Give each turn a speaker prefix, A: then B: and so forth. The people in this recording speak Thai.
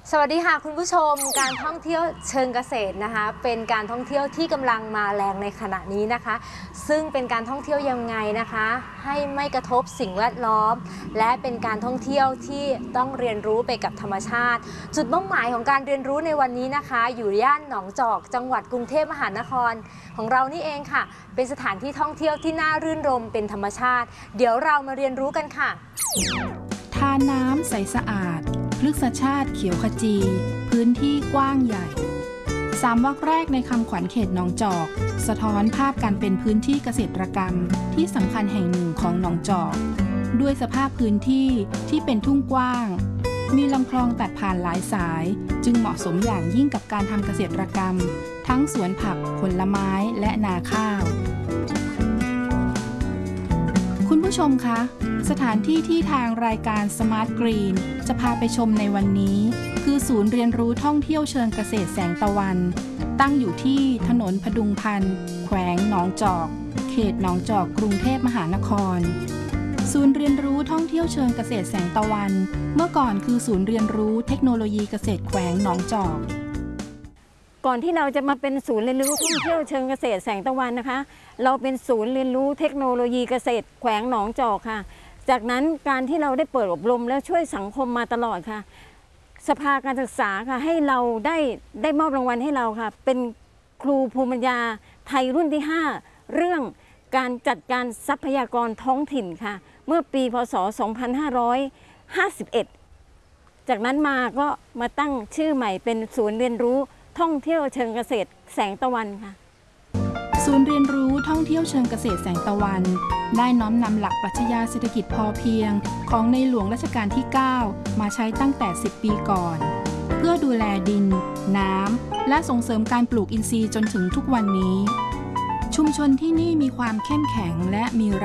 A: สวัสดีค่ะคุณผู้ชมการท่องเที่ยวเชิงเกษตรนะคะเป็นการท่องเที่ยวที่กำลังมาแรงในขณะนี้นะคะซึ่งเป็นการท่องเที่ยวยังไงนะคะให้ไม่กระทบสิ่งแวดล้อมและเป็นการท่องเที่ยวที่ต้องเรียนรู้ไปกับธรรมชาติจุดมุ่งหมายของการเรียนรู้ในวันนี้นะคะอยู่ย่านหนองจอกจังหวัดกรุงเทพมหานครของเรานี่เองค่ะเป็นสถานที่ท่องเที่ยวที่น่ารื่นรมเป็นธรรมชาติเดี๋ยวเรามาเรียนรู้กันค่ะ
B: ทาน้ำใสสะอาดพฤกษชาติเขียวขจี พื้นที่กว้างใหญ่3 วรรคแรกในคำขวัญเขตหนองจอกสะท้อนภาพการเป็นพื้นที่เกษตรกรรมที่สำคัญแห่งหนึ่งของหนองจอกด้วยสภาพพื้นที่ที่เป็นทุ่งกว้างมีลำคลองตัดผ่านหลายสายจึงเหมาะสมอย่างยิ่งกับการทำเกษตรกรรมทั้งสวนผักผลไม้และนาข้าวคุณผู้ชมคะสถานที่ที่ทางรายการ Smart Green จะพาไปชมในวันนี้คือศูนย์เรียนรู้ท่องเที่ยวเชิงเกษตรแสงตะวันตั้งอยู่ที่ถนนพดุงพันธ์แขวงหนองจอกเขตหนองจอกกรุงเทพมหานครศูนย์เรียนรู้ท่องเที่ยวเชิงเกษตรแสงตะวันเมื่อก่อนคือศูนย์เรียนรู้เทคโนโลยีเกษตรแขวงหนองจอก
C: ก่อนที่เราจะมาเป็นศูนย์เรียนรู้ท่องเที่ยวเชิงเกษตรแสงตะวันนะคะเราเป็นศูนย์เรียนรู้เทคโนโลยีเกษตรแขวงหนองจอกค่ะจากนั้นการที่เราได้เปิดอบรมและช่วยสังคมมาตลอดค่ะสภาการศึกษาค่ะให้เราได้มอบรางวัลให้เราค่ะเป็นครูภูมิปัญญาไทยรุ่นที่ 5เรื่องการจัดการทรัพยากรท้องถิ่นค่ะเมื่อปีพ.ศ. 2551จากนั้นมาก็มาตั้งชื่อใหม่เป็นศูนย์เรียนรู้ท่องเที่ยวเชิงเกษตรแสงตะวันค่ะ
B: ศูนย์เรียนรู้ท่องเที่ยวเชิงเกษตรแสงตะวันได้น้อมนำหลักปรัชญาเศรษฐกิจพอเพียงของในหลวงรัชกาลที่ 9 มาใช้ตั้งแต่ 10 ปีก่อนเพื่อดูแลดินน้ำและส่งเสริมการปลูกอินทรีย์จนถึงทุกวันนี้ชุมชนที่นี่มีความเข้มแข็งและมี